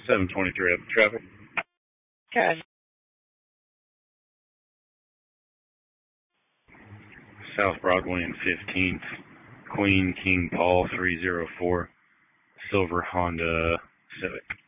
723 up traffic. Okay. South Broadway and 15th. Queen King Paul 304. Silver Honda Civic.